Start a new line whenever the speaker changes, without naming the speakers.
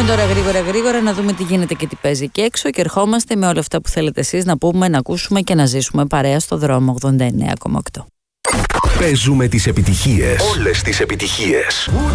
Πάμε τώρα γρήγορα να δούμε τι γίνεται και τι παίζει εκεί έξω και ερχόμαστε με όλα αυτά που θέλετε εσείς να πούμε, να ακούσουμε και να ζήσουμε παρέα στο δρόμο 89,8.
Παίζουμε τις επιτυχίες. Όλες τις επιτυχίες.